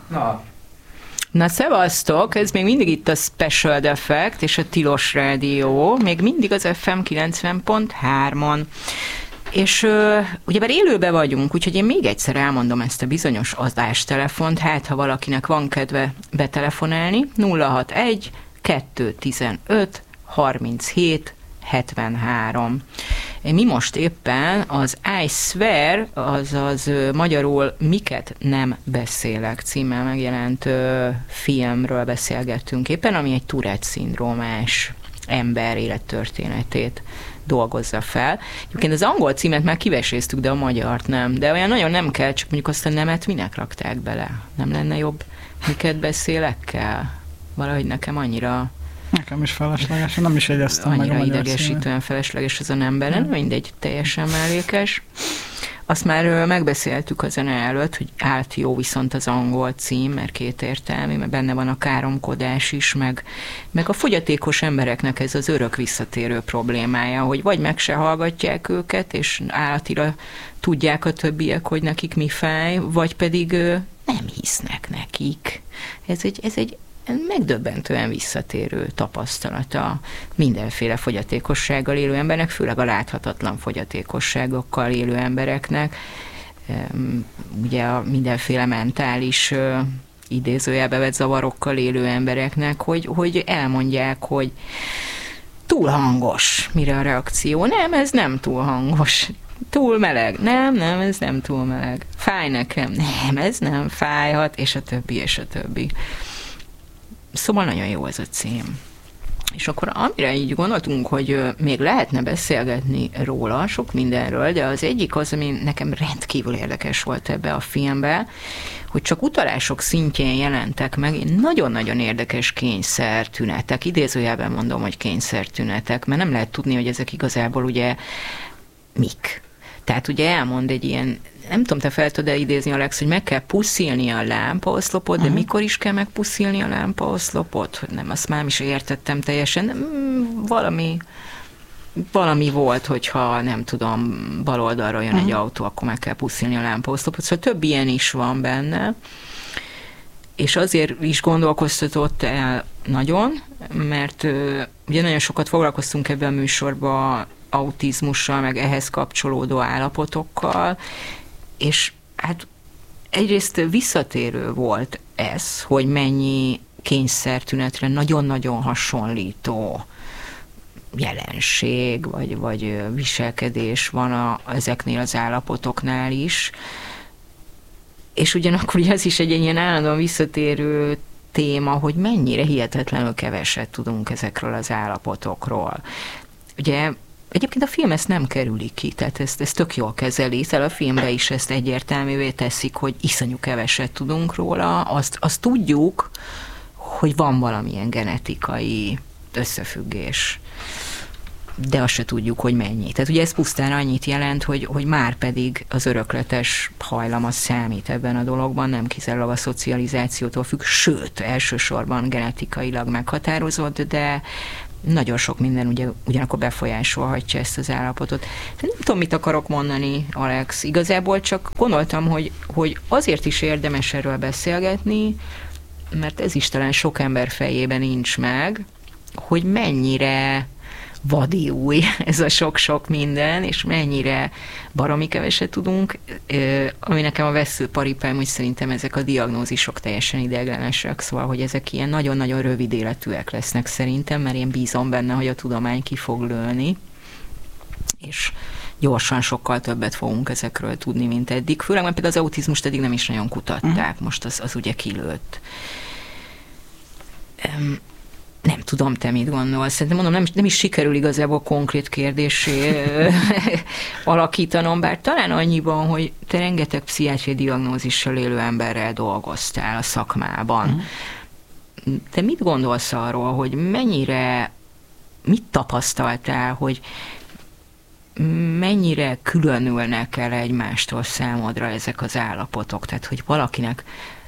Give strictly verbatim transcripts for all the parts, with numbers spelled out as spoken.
Na. Na, szevasztok! Ez még mindig itt a Special Effect és a Tilos Rádió, még mindig az ef em kilencven pont hármon. És uh, ugyebár élőben vagyunk, úgyhogy én még egyszer elmondom ezt a bizonyos adástelefont, hát ha valakinek van kedve betelefonálni, nulla hatvanegy kettőszáztizenöt harminchét hetvenhárom. Mi most éppen az I Swear, azaz magyarul Miket nem beszélek címmel megjelent ö, filmről beszélgettünk éppen, ami egy Tourette-szindrómás ember élettörténetét dolgozza fel. Egyébként az angol címet már kiveséztük, de a magyart nem. De olyan nagyon nem kell, csak mondjuk azt a nemet minek rakták bele? Nem lenne jobb Miket beszélekkel? Valahogy nekem annyira... Nekem is felesleges, nem is jegyeztem meg a magyar annyira idegesítően felesleges ez a nem bele, nem mindegy, teljesen mellékes. Azt már megbeszéltük a zene előtt, hogy állt jó viszont az angol cím, mert kétértelmű, mert benne van a káromkodás is, meg, meg a fogyatékos embereknek ez az örök visszatérő problémája, hogy vagy meg se hallgatják őket, és állatira tudják a többiek, hogy nekik mi fáj, vagy pedig nem hisznek nekik. Ez egy, ez egy megdöbbentően visszatérő tapasztalata mindenféle fogyatékossággal élő embernek, főleg a láthatatlan fogyatékosságokkal élő embereknek, ugye a mindenféle mentális idézőjelbe vett zavarokkal élő embereknek, hogy, hogy elmondják, hogy túl hangos, mire a reakció, nem, ez nem túl hangos, túl meleg, nem, nem, ez nem túl meleg, fáj nekem, nem, ez nem fájhat, és a többi, és a többi. Szóval nagyon jó ez a cím. És akkor amire így gondoltunk, hogy még lehetne beszélgetni róla, sok mindenről, de az egyik az, ami nekem rendkívül érdekes volt ebbe a filmbe, hogy csak utalások szintjén jelentek meg nagyon-nagyon érdekes kényszertünetek. Idézőjelben mondom, hogy kényszertünetek, mert nem lehet tudni, hogy ezek igazából ugye mik. Tehát ugye elmond egy ilyen, nem tudom, te fel tudod idézni, Alex, hogy meg kell puszilni a lámpaoszlopot, de uh-huh. mikor is kell megpuszilni a lámpaoszlopot? Hogy nem, azt már is értettem teljesen. Valami, valami volt, hogyha nem tudom, bal oldalra jön uh-huh. egy autó, akkor meg kell puszilni a lámpaoszlopot. Szóval több ilyen is van benne. És azért is gondolkoztatott el nagyon, mert ugye nagyon sokat foglalkoztunk ebben a műsorban autizmussal, meg ehhez kapcsolódó állapotokkal, és hát egyrészt visszatérő volt ez, hogy mennyi kényszertünetre nagyon-nagyon hasonlító jelenség, vagy, vagy viselkedés van a, ezeknél az állapotoknál is. És ugyanakkor ugye ez is egy ilyen állandóan visszatérő téma, hogy mennyire hihetetlenül keveset tudunk ezekről az állapotokról. Ugye egyébként a film ezt nem kerüli ki, tehát ezt, ezt tök jól kezeli, szóval a filmben is ezt egyértelművé teszik, hogy iszonyú keveset tudunk róla, azt, azt tudjuk, hogy van valamilyen genetikai összefüggés, de azt se tudjuk, hogy mennyi. Tehát ugye ez pusztán annyit jelent, hogy, hogy már pedig az örökletes hajlam az számít ebben a dologban, nem kizárólag a szocializációtól függ, sőt, elsősorban genetikailag meghatározott, de nagyon sok minden ugye, ugyanakkor befolyásolhatja ezt az állapotot. Nem tudom, mit akarok mondani, Alex. Igazából csak gondoltam, hogy, hogy azért is érdemes erről beszélgetni, mert ez is talán sok ember fejében nincs meg, hogy mennyire vadi új ez a sok-sok minden, és mennyire baromi keveset tudunk, ami nekem a veszőparipám, hogy szerintem ezek a diagnózisok teljesen ideiglenesek, szóval, hogy ezek ilyen nagyon-nagyon rövid életűek lesznek szerintem, mert én bízom benne, hogy a tudomány ki fog lőni, és gyorsan sokkal többet fogunk ezekről tudni, mint eddig. Főleg, mert például az autizmust eddig nem is nagyon kutatták, most az, az ugye kilőtt. Um, Nem tudom, te mit gondolsz. Szerintem mondom, nem, nem is sikerül igazából konkrét kérdésé alakítanom, bár talán annyiban, hogy te rengeteg pszichiátriai diagnózissal élő emberrel dolgoztál a szakmában. Mm. Te mit gondolsz arról, hogy mennyire, mit tapasztaltál, hogy mennyire különülnek el egymástól számodra ezek az állapotok? Tehát, hogy valakinek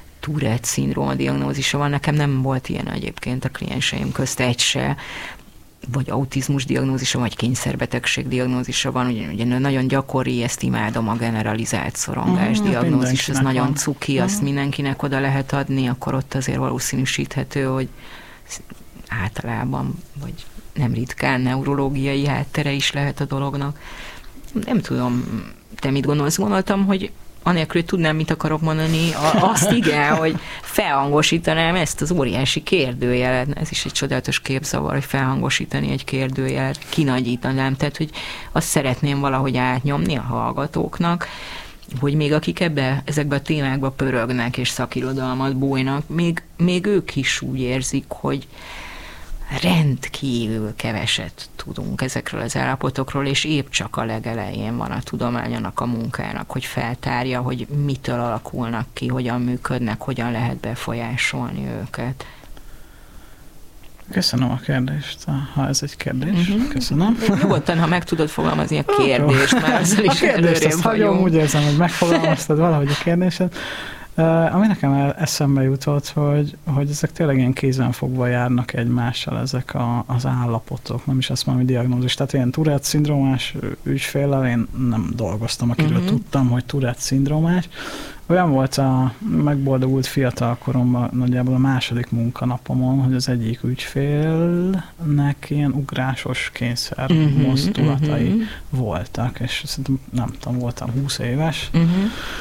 Tourette-szindróma diagnózisa van, nekem nem volt ilyen egyébként a klienseim közt egy se, vagy autizmus diagnózisa, vagy kényszerbetegség diagnózisa van, ugye, ugye nagyon gyakori, ezt imádom, a generalizált szorongás uh-huh, diagnózis, az nagyon cuki, uh-huh. azt mindenkinek oda lehet adni, akkor ott azért valószínűsíthető, hogy általában, vagy nem ritkán neurológiai háttere is lehet a dolognak. Nem tudom, te mit gondolsz? Gondoltam, hogy anélkül, hogy tudnám, mit akarok mondani, azt igen, hogy felhangosítanám ezt az óriási kérdőjelet. Ez is egy csodálatos képzavar, hogy felhangosítani egy kérdőjelet, kinagyítanám. Tehát, hogy azt szeretném valahogy átnyomni a hallgatóknak, hogy még akik ebbe, ezekbe a témákba pörögnek és szakirodalmat bújnak, még, még ők is úgy érzik, hogy rendkívül keveset tudunk ezekről az állapotokról, és épp csak a legelején van a tudományának, a munkának, hogy feltárja, hogy mitől alakulnak ki, hogyan működnek, hogyan lehet befolyásolni őket. Köszönöm a kérdést, ha ez egy kérdés. Uh-huh. Köszönöm. Nyugodtan, ha meg tudod fogalmazni a kérdést, mert azzal is előrébb vagyunk. Úgy érzem, hogy megfogalmaztad valahogy a kérdéset. Uh, ami nekem eszembe jutott, hogy, hogy ezek tényleg ilyen kézenfogva járnak egymással ezek a, az állapotok, nem is azt mondom, hogy diagnózis. Tehát ilyen Tourette-szindrómás ügyféllel én nem dolgoztam, akiről uh-huh. tudtam, hogy Tourette-szindrómás. Olyan volt a megboldogult fiatal koromban, nagyjából a második munkanapomon, hogy az egyik ügyfélnek ilyen ugrásos kényszer uh-huh, mozdulatai uh-huh. voltak, és szerintem nem tudom, voltam húsz éves, uh-huh.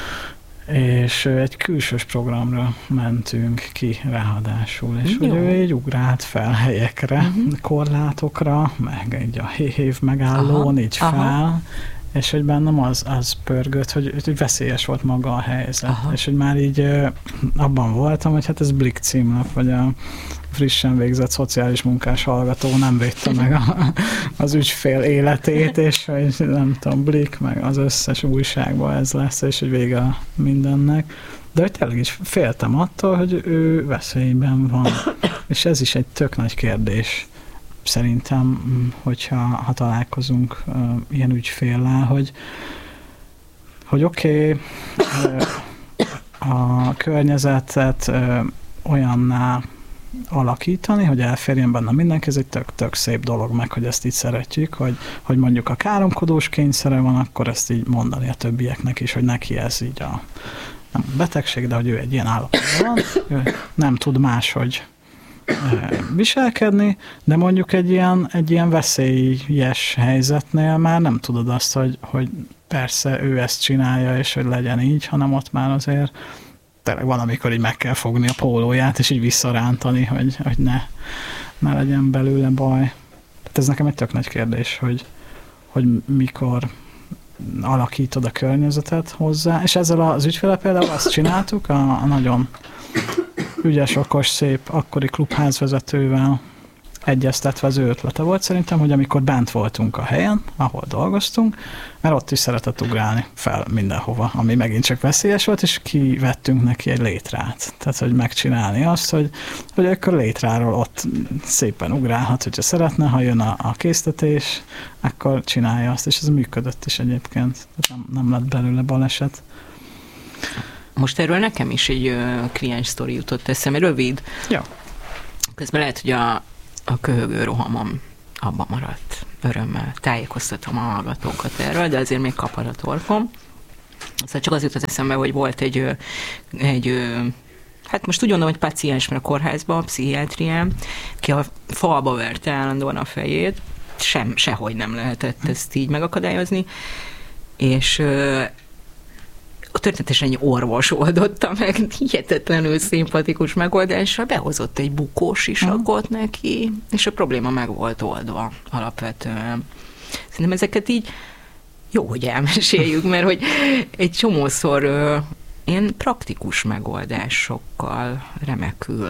és egy külsős programra mentünk ki ráadásul, és hogy ő így ugrált fel helyekre, uh-huh. korlátokra, meg egy a hév megállón, aha, így aha. fel, és hogy bennem az, az pörgött, hogy, hogy veszélyes volt maga a helyzet. Aha. És hogy már így ö, abban voltam, hogy hát ez Blick címlap, vagy a frissen végzett szociális munkás hallgató nem védte meg a, az ügyfél életét, és hogy nem tudom, Blick, meg az összes újságban ez lesz, és hogy vége a mindennek. De hogy tényleg is féltem attól, hogy ő veszélyben van. És ez is egy tök nagy kérdés. Szerintem, hogyha ha találkozunk uh, ilyen ügyféllel, hogy, hogy oké, okay, uh, a környezetet uh, olyanná alakítani, hogy elférjen benne mindenki, ez egy tök, tök szép dolog meg, hogy ezt így szeretjük, hogy, hogy mondjuk a káromkodós kényszere van, akkor ezt így mondani a többieknek is, hogy neki ez így a nem betegség, de hogy ő egy ilyen állapotban van, ő nem tud máshogy viselkedni, de mondjuk egy ilyen, egy ilyen veszélyes helyzetnél már nem tudod azt, hogy, hogy persze ő ezt csinálja, és hogy legyen így, hanem ott már azért tényleg van, amikor így meg kell fogni a pólóját, és így visszarántani, hogy, hogy ne, ne legyen belőle baj. Tehát ez nekem egy tök nagy kérdés, hogy, hogy mikor alakítod a környezetet hozzá, és ezzel az ügyféllel például azt csináltuk, a, a nagyon ügyes, okos, szép akkori klubházvezetővel egyeztetve az ő ötlete volt szerintem, hogy amikor bent voltunk a helyen, ahol dolgoztunk, mert ott is szeretett ugrálni fel mindenhova, ami megint csak veszélyes volt, és kivettünk neki egy létrát. Tehát, hogy megcsinálni azt, hogy, hogy akkor létráról ott szépen ugrálhat, hogyha szeretne, ha jön a, a késztetés, akkor csinálja azt, és ez működött is egyébként. Nem, nem lett belőle baleset. Most erről nekem is egy ö, kliens sztori jutott eszembe, rövid. Ja. Közben lehet, hogy a, a köhögő rohamom abban maradt. Örömmel tájékoztatom a hallgatókat erről, de azért még kapad a torkom. Szóval csak az jutott eszembe, hogy volt egy, ö, egy ö, hát most úgy gondolom, hogy paciens, mert a kórházban, a pszichiátrián, ki a falba verte állandóan a fejét, sem, sehogy nem lehetett ezt így megakadályozni, és ö, történetesen egy orvos oldotta meg, hihetetlenül szimpatikus megoldással, behozott egy bukós isakot neki, és a probléma meg volt oldva alapvetően. Szerintem ezeket így jó, hogy elmeséljük, mert hogy egy csomószor ö, ilyen praktikus megoldásokkal remekül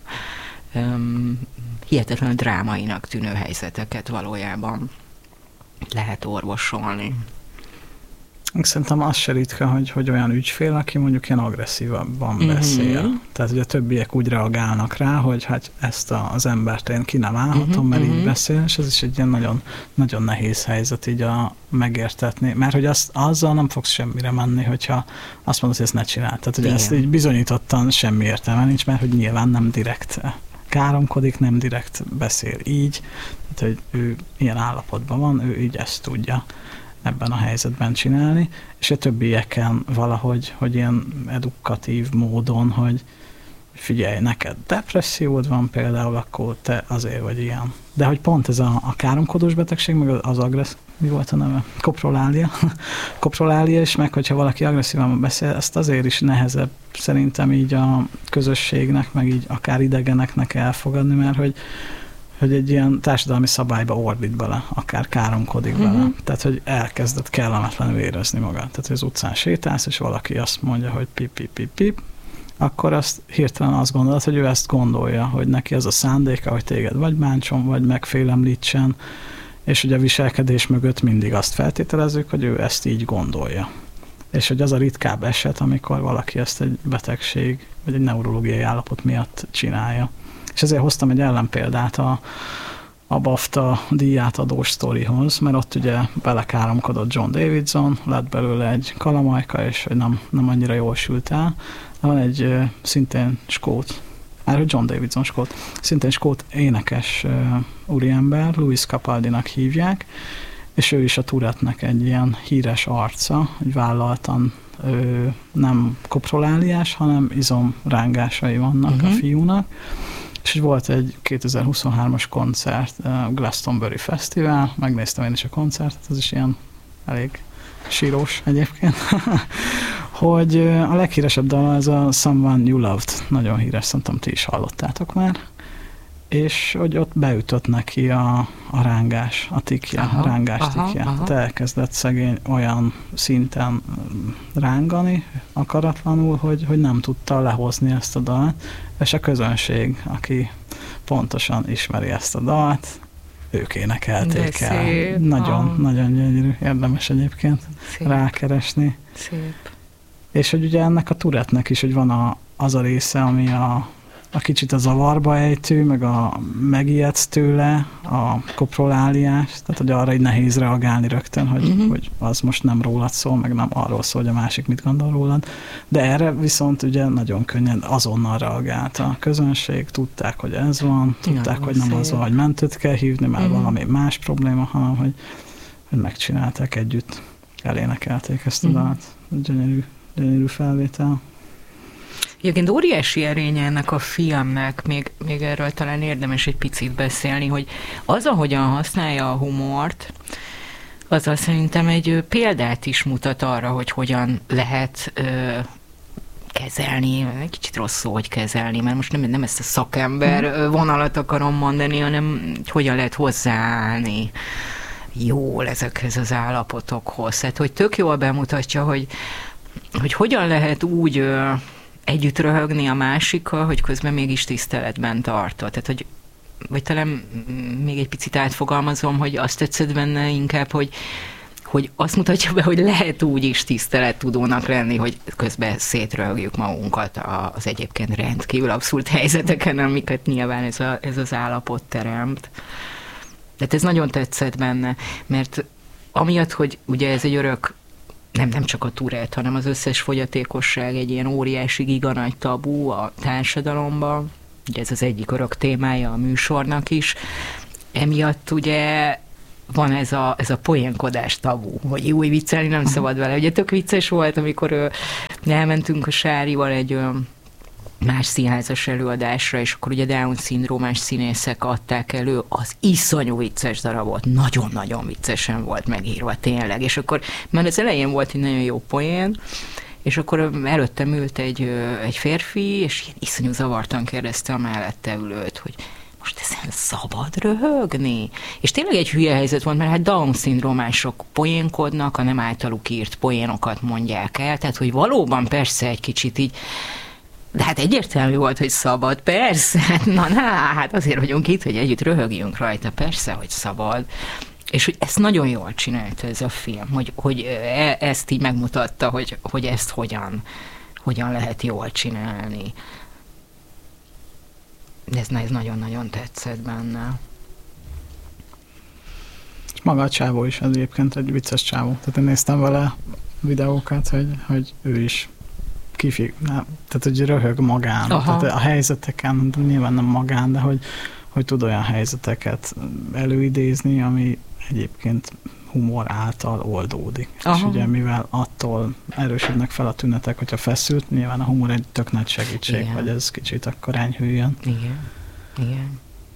öm, hihetetlenül drámainak tűnő helyzeteket valójában lehet orvosolni. Szerintem az se ritka, hogy, hogy olyan ügyfél, aki mondjuk ilyen agresszívabban uh-huh. beszél. Tehát, hogy a többiek úgy reagálnak rá, hogy hát ezt a, az embert én ki nem állhatom, uh-huh. mert így beszél, és ez is egy ilyen nagyon, nagyon nehéz helyzet így a megértetni. Mert hogy azt, azzal nem fogsz semmire menni, hogyha azt mondod, hogy ezt ne csináld. Tehát, hogy igen. ezt így bizonyítottan semmi értelme nincs, mert hogy nyilván nem direkt káromkodik, nem direkt beszél így, Tehát, hogy ő ilyen állapotban van, ő így ezt tudja ebben a helyzetben csinálni, és a többieken valahogy, hogy ilyen edukatív módon, hogy figyelj, neked depressziód van például, akkor te azért vagy ilyen. De hogy pont ez a, a káromkodós betegség, meg az agressz, mi volt a neve? Koprolália. Koprolália, és meg hogyha valaki agresszívan beszél, ezt azért is nehezebb szerintem így a közösségnek, meg így akár idegeneknek elfogadni, mert hogy hogy egy ilyen társadalmi szabályba ordít bele, akár káromkodik bele. Mm-hmm. Tehát, hogy elkezdett kellemetlenül érezni magad. Tehát, hogy az utcán sétálsz, és valaki azt mondja, hogy pip, pip, pip, pip, akkor azt hirtelen azt gondolod, hogy ő ezt gondolja, hogy neki az a szándéka, hogy téged vagy bántson, vagy megfélemlítsen, és ugye a viselkedés mögött mindig azt feltételezzük, hogy ő ezt így gondolja. És hogy az a ritkább eset, amikor valaki ezt egy betegség, vagy egy neurológiai állapot miatt csinálja. És ezért hoztam egy ellenpéldát a, a BAFTA díjátadós sztorihoz, mert ott ugye belekáromkodott John Davidson, lett belőle egy kalamajka, és hogy nem, nem annyira jól sült el. Van egy uh, szintén skót, már John Davidson skót, szintén skót énekes uh, úriember, Louis Capaldinak hívják, és ő is a Tourette-nek egy ilyen híres arca, egy vállaltan uh, nem koproláliás, hanem izomrángásai vannak uh-huh. a fiúnak. És volt egy kétezer-huszonhármas koncert, uh, Glastonbury Fesztivál, megnéztem én is a koncertet, ez is ilyen elég sírós egyébként, hogy uh, a leghíresebb dal az a Someone You Loved, nagyon híres, szerintem ti is hallottátok már, és hogy ott beütött neki a, a rángás, a tikja, aha, a rángás aha, tikja. Aha. Tehát elkezdett szegény olyan szinten rángani akaratlanul, hogy, hogy nem tudta lehozni ezt a dalt, és a közönség, aki pontosan ismeri ezt a dalt, ők énekelték el. Szép. Nagyon, ah. nagyon gyönyörű, érdemes egyébként szép. Rákeresni. Szép. És hogy ugye ennek a Tourette-nek is, hogy van a, az a része, ami a a kicsit a zavarba ejtő, meg a megijedsz tőle, a koproláliás, tehát hogy arra így nehéz reagálni rögtön, hogy, uh-huh. hogy az most nem rólad szól, meg nem arról szól, hogy a másik mit gondol rólad. De erre viszont ugye nagyon könnyen azonnal reagált a közönség, tudták, hogy ez van, tudták, ja, hogy nem szép. Az van, hogy mentőt kell hívni, mert uh-huh. valami más probléma, hanem hogy, hogy megcsinálták együtt, elénekelték ezt a uh-huh. dalt. Gyönyörű, gyönyörű felvétel. Egyébként óriási erénye ennek a filmnek, még, még erről talán érdemes egy picit beszélni, hogy az, ahogyan használja a humort, azzal szerintem egy példát is mutat arra, hogy hogyan lehet ö, kezelni, egy kicsit rossz szó, hogy kezelni, mert most nem, nem ezt a szakember vonalat akarom mondani, hanem hogyan lehet hozzáállni jól ezekhez az állapotokhoz. Tehát, hogy tök jól bemutatja, hogy, hogy hogyan lehet úgy ö, együtt röhögni a másikkal, hogy közben mégis tiszteletben tartod. Tehát, hogy, vagy talán még egy picit átfogalmazom, hogy azt tetszett benne inkább, hogy, hogy azt mutatja be, hogy lehet úgy is tisztelettudónak lenni, hogy közben szétröhögjük magunkat az egyébként rendkívül abszurd helyzeteken, amiket nyilván ez, a, ez az állapot teremt. Tehát ez nagyon tetszett benne, mert amiatt, hogy ugye ez egy örök Nem, nem csak a Tourette, hanem az összes fogyatékosság egy ilyen óriási, giga nagy tabú a társadalomban. Ugye ez az egyik örök témája a műsornak is. Emiatt ugye van ez a, ez a poénkodás tabú, hogy új viccelni nem szabad vele. Ugye tök vicces volt, amikor ö, elmentünk a Sárival egy ö, más színházas előadásra, és akkor ugye Down-szindrómás színészek adták elő az iszonyú vicces darabot. Nagyon-nagyon viccesen volt megírva, tényleg. És akkor már az elején volt egy nagyon jó poén, és akkor előttem ült egy, egy férfi, és ilyen iszonyú zavartan kérdezte a mellette ülőt, hogy most ezen szabad röhögni? És tényleg egy hülye helyzet volt, mert hát Down-szindrómások poénkodnak, a nem általuk írt poénokat mondják el, tehát hogy valóban persze egy kicsit így. De hát egyértelmű volt, hogy szabad, persze, na, na, hát azért vagyunk itt, hogy együtt röhögjünk rajta, persze, hogy szabad. És hogy ezt nagyon jól csinálta ez a film, hogy, hogy e- ezt így megmutatta, hogy, hogy ezt hogyan, hogyan lehet jól csinálni. Ez, ez nagyon-nagyon tetszett benne. És maga a csávó is, ez egyébként egy vicces csávó. Tehát én néztem vele videókat, hogy, hogy ő is kifig, nem, tehát hogy röhög magán, aha. Tehát a helyzeteken, nyilván nem magán, de hogy, hogy tud olyan helyzeteket előidézni, ami egyébként humor által oldódik. Aha. És ugye mivel attól erősödnek fel a tünetek, hogyha feszült, nyilván a humor egy tök nagy segítség, igen. hogy ez kicsit akkor enyhüljön. Igen, igen.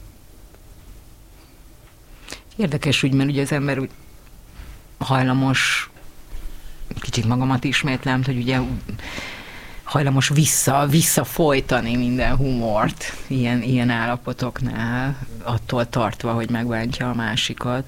Érdekes úgy, mert ugye az ember úgy hajlamos, kicsit magamat ismétlem, hogy ugye hajlamos vissza, visszafolytani minden humort ilyen, ilyen állapotoknál, attól tartva, hogy megbántja a másikat.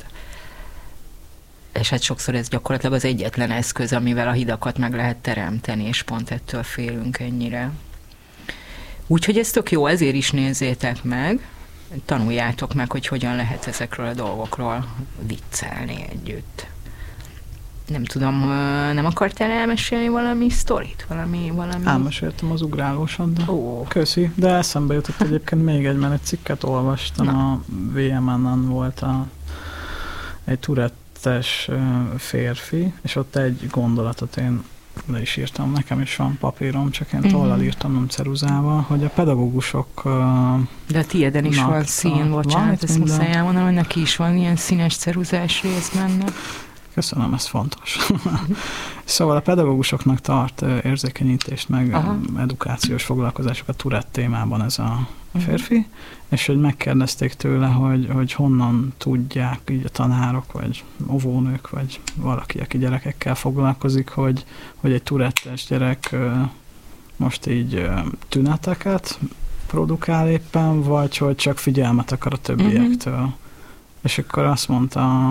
És hát sokszor ez gyakorlatilag az egyetlen eszköz, amivel a hidakat meg lehet teremteni, és pont ettől félünk ennyire. Úgyhogy ez tök jó, ezért is nézzétek meg, tanuljátok meg, hogy hogyan lehet ezekről a dolgokról viccelni együtt. Nem tudom, nem akartál elmesélni valami sztorit? Valami, valami... Elmeséltem az ugrálósat, de Ó. köszi. De eszembe jutott egyébként még egy, mert egy cikket olvastam, Na. a vé em en-en volt a, egy Tourettes férfi, és ott egy gondolatot én le is írtam, nekem is van papírom, csak én tollal uh-huh. írtam, nem ceruzával, hogy a pedagógusok... De a tiéden is van szín, bocsánat, ezt muszáj elmondanom, hogy neki is van ilyen színes ceruzás rész benne. Köszönöm, ez fontos. Szóval a pedagógusoknak tart érzékenyítést, meg Aha. edukációs foglalkozásokat Tourette témában ez a férfi, uh-huh. és hogy megkérdezték tőle, hogy, hogy honnan tudják így a tanárok, vagy óvónők, vagy valaki, aki gyerekekkel foglalkozik, hogy, hogy egy Tourettes gyerek most így tüneteket produkál éppen, vagy hogy csak figyelmet akar a többiektől. Uh-huh. És akkor azt mondta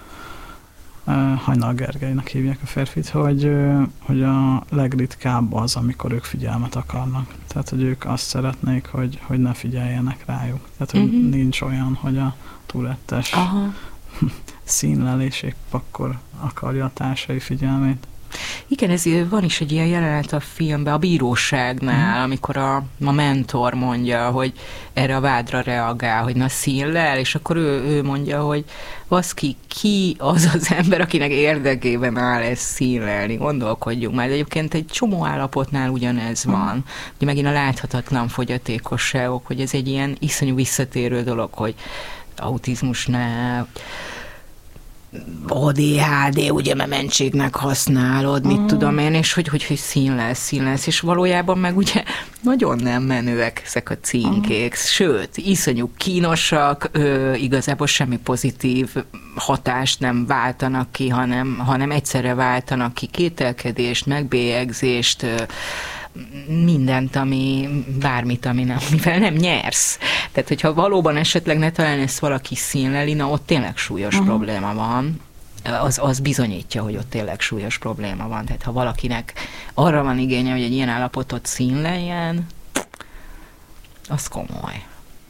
Hajnal Gergelynek hívják a férfit, hogy, hogy a legritkább az, amikor ők figyelmet akarnak. Tehát, hogy ők azt szeretnék, hogy, hogy ne figyeljenek rájuk. Tehát, hogy uh-huh. nincs olyan, hogy a Tourettes színlelés épp akkor akarja a társai figyelmét. Igen, ez van is egy ilyen jelenet a filmben, a bíróságnál, mm. amikor a, a mentor mondja, hogy erre a vádra reagál, hogy na színlel, és akkor ő, ő mondja, hogy baszki, ki az az ember, akinek érdekében áll ezt színlelni, gondolkodjunk már. De egyébként egy csomó állapotnál ugyanez mm. van. Ugye megint a láthatatlan fogyatékosságok, hogy ez egy ilyen iszonyú visszatérő dolog, hogy autizmusnál á dé há dé, ugye, mert mentségnek használod, mit uh-huh. tudom én, és hogy, hogy, hogy színlelsz, színlelsz, és valójában meg ugye nagyon nem menőek ezek a címkék, uh-huh. sőt, iszonyú kínosak, ö, igazából semmi pozitív hatást nem váltanak ki, hanem, hanem egyszerre váltanak ki kételkedést, megbélyegzést, ö, mindent, ami, bármit, ami nem, mivel nem nyersz. Tehát, hogyha valóban esetleg ne talán ezt valaki színleli, na ott tényleg súlyos uh-huh. probléma van. Az, az bizonyítja, hogy ott tényleg súlyos probléma van. Tehát, ha valakinek arra van igénye, hogy egy ilyen állapotot színleljen, az komoly.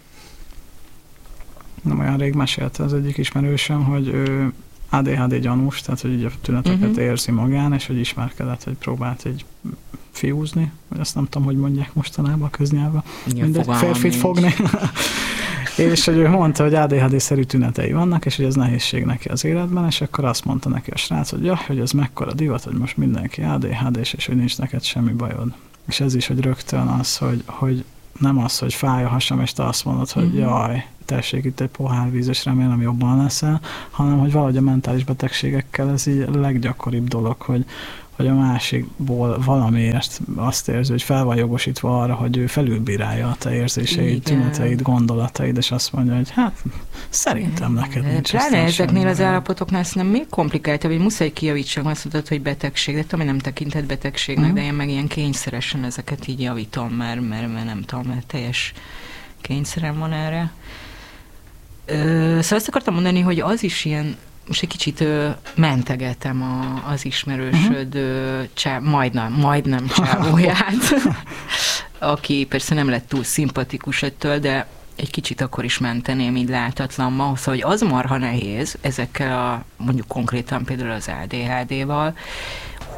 Nem olyan rég mesélte az egyik ismerősöm, hogy ő á dé há dé gyanús, tehát hogy így a tüneteket uh-huh. érzi magán, és hogy ismerkedett, hogy próbált egy fiúzni, vagy azt nem tudom, hogy mondják mostanában a köznyelvben. Mindegy, férfit fogni. És hogy ő mondta, hogy á dé há dé-szerű tünetei vannak, és hogy ez nehézség neki az életben, és akkor azt mondta neki a srác, hogy ja, hogy ez mekkora divat, hogy most mindenki á dé há dés, és hogy nincs neked semmi bajod. És ez is, hogy rögtön az, hogy, hogy nem az, hogy fáj a hasam, és te azt mondod, hogy uh-huh. jaj, tessék itt egy pohár víz, és remélem jobban leszel, hanem hogy valahogy a mentális betegségekkel ez így a leggyakoribb dolog, hogy, hogy a másikból valamiért azt érzi, hogy fel van jogosítva arra, hogy ő felülbírálja a te érzéseid, tüneteid, gondolataid, és azt mondja, hogy hát szerintem neked nincs. Pláne ezeknél az állapotoknál szerintem még komplikáltabb, hogy muszáj kijavítsam, azt mondod, hogy betegség, de tudom, hogy nem tekintett betegségnek, uh-huh. de én meg ilyen kényszeresen ezeket így javítom, mert, mert, mert nem tudom, mert teljes kényszerem van erre. Ö, szóval azt akartam mondani, hogy az is ilyen, most egy kicsit ö, mentegetem a, az ismerősöd uh-huh. csá, majdnem, majdnem csávóját, aki persze nem lett túl szimpatikus ettől, de egy kicsit akkor is menteném így látatlanba. Szóval, hogy az marha nehéz ezekkel a, mondjuk konkrétan például az á dé há dé-val, hogy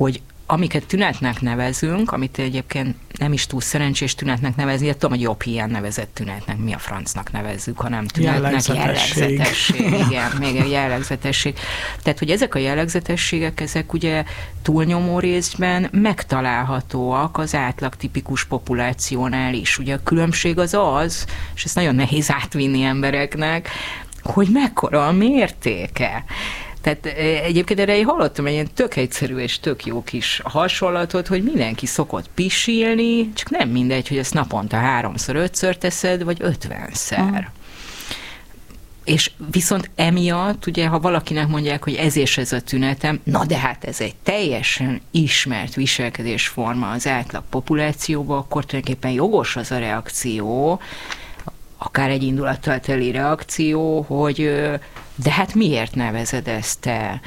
amiket tünetnek nevezünk, amit egyébként nem is túl szerencsés tünetnek nevezni, de tudom, hogy jobb ilyen nevezett tünetnek, mi a francnak nevezzük, hanem tünetnek jellegzetesség. jellegzetesség. Igen, még egy jellegzetesség. Tehát, hogy ezek a jellegzetességek, ezek ugye túlnyomó részben megtalálhatóak az átlag tipikus populációnál is. Ugye a különbség az az, és ezt nagyon nehéz átvinni embereknek, hogy mekkora a mértéke. Tehát egyébként erre én hallottam egy ilyen tök egyszerű és tök jó kis hasonlatot, hogy mindenki szokott pisilni, csak nem mindegy, hogy ezt naponta háromszor, ötször teszed, vagy ötvenszer. Uh-huh. És viszont emiatt, ugye, ha valakinek mondják, hogy ez és ez a tünetem, na de hát ez egy teljesen ismert viselkedésforma az átlag populációban, akkor tulajdonképpen jogos az a reakció, akár egy indulattal teli reakció, hogy de hát miért nevezed ezt te,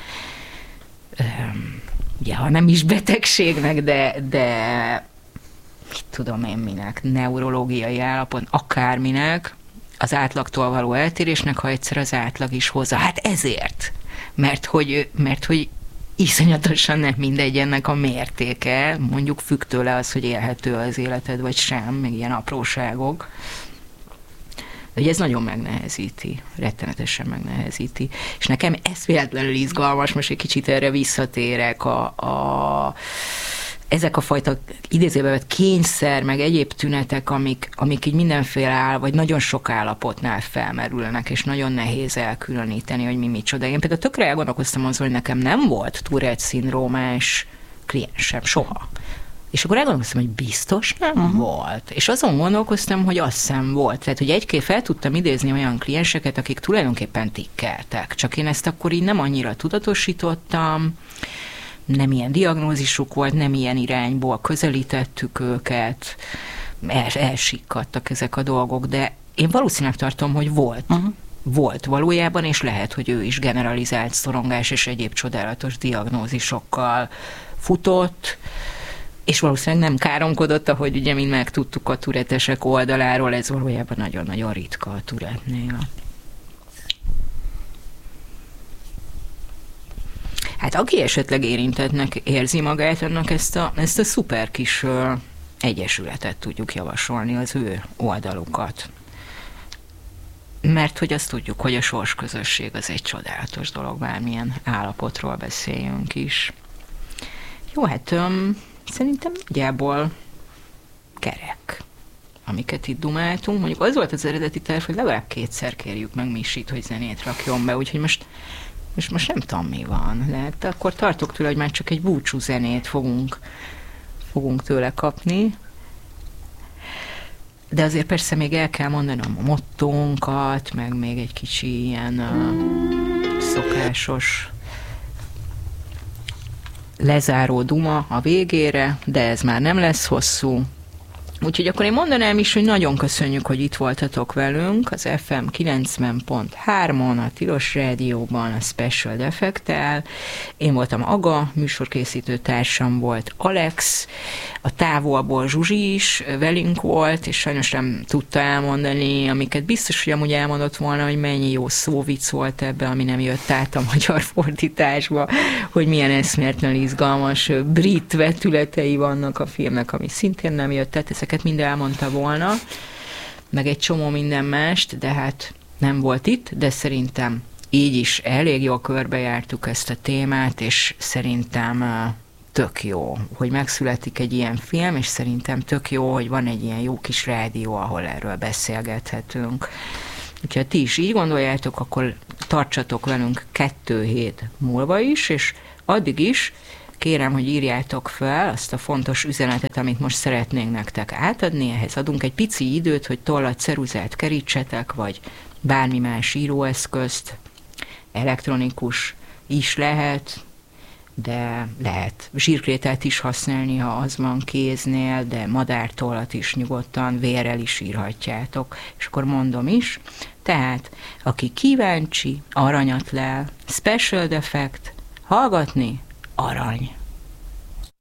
ugye, ha nem is betegségnek, de, de mit tudom én minek, neurológiai állapot, akárminek, az átlagtól való eltérésnek, ha egyszer az átlag is hozza. Hát ezért, mert hogy, mert hogy iszonyatosan nem mindegy ennek a mértéke, mondjuk függ tőle az, hogy élhető az életed, vagy sem, meg ilyen apróságok. De ugye ez nagyon megnehezíti, rettenetesen megnehezíti. És nekem ez véletlenül izgalmas, most egy kicsit erre visszatérek, a, a, ezek a fajta idézőben vett kényszer, meg egyéb tünetek, amik, amik így mindenféle áll, vagy nagyon sok állapotnál felmerülnek, és nagyon nehéz elkülöníteni, hogy mi micsoda. Én például tökre elgondolkoztam azon, hogy nekem nem volt Tourette-szindrómás kliensem, soha. És akkor elgondolkoztam, hogy biztos nem uh-huh. volt. És azon gondolkoztam, hogy azt hiszem volt. Tehát, hogy egy-két fel tudtam idézni olyan klienseket, akik tulajdonképpen tikkeltek. Csak én ezt akkor így nem annyira tudatosítottam, nem ilyen diagnózisuk volt, nem ilyen irányból közelítettük őket, el, elsikkadtak ezek a dolgok, de én valószínűleg tartom, hogy volt. Uh-huh. Volt valójában, és lehet, hogy ő is generalizált szorongás és egyéb csodálatos diagnózisokkal futott, és valószínűleg nem káromkodott, ahogy ugye mind megtudtuk a Tourette-esek oldaláról, ez valójában nagyon-nagyon ritka a Tourette-nél. Hát aki esetleg érintettnek érzi magát, annak ezt a, ezt a szuper kis uh, egyesületet tudjuk javasolni, az ő oldalukat. Mert hogy azt tudjuk, hogy a sorsközösség az egy csodálatos dolog, bármilyen állapotról beszéljünk is. Jó, hát um, szerintem nagyjából kerek, amiket itt dumáltunk. Mondjuk az volt az eredeti terv, hogy legalább kétszer kérjük meg Misit, hogy zenét rakjon be, úgyhogy most, most, most nem tudom, mi van. Lehet, akkor tartok tőle, hogy már csak egy búcsú zenét fogunk, fogunk tőle kapni. De azért persze még el kell mondanom a mottónkat, meg még egy kicsi ilyen uh, szokásos lezáró duma a végére, de ez már nem lesz hosszú. Úgyhogy akkor én mondanám is, hogy nagyon köszönjük, hogy itt voltatok velünk az ef em kilencven pont hármon, a Tilos Rádióban, a Special Defect-tel. Én voltam Aga, műsorkészítő társam volt Alex, a távolból Zsuzsi is velünk volt, és sajnos nem tudta elmondani, amiket biztos, hogy amúgy elmondott volna, hogy mennyi jó szóvic volt ebbe, ami nem jött át a magyar fordításba, hogy milyen eszméletlenül izgalmas brit vetületei vannak a filmnek, ami szintén nem jött, tehát ezeket mind elmondta volna, meg egy csomó minden mást, de hát nem volt itt, de szerintem így is elég jól körbejártuk ezt a témát, és szerintem tök jó, hogy megszületik egy ilyen film, és szerintem tök jó, hogy van egy ilyen jó kis rádió, ahol erről beszélgethetünk. Úgyhogy ha ti is így gondoljátok, akkor tartsatok velünk kettő hét múlva is, és addig is kérem, hogy írjátok fel azt a fontos üzenetet, amit most szeretnénk nektek átadni. Ehhez adunk egy pici időt, hogy tollat, ceruzát kerítsetek, vagy bármi más íróeszközt, elektronikus is lehet, de lehet zsírkrétát is használni, ha az van kéznél, de madártollat is nyugodtan vérrel is írhatjátok. És akkor mondom is, tehát aki kíváncsi, aranyat lel, Special Defect, hallgatni, arany.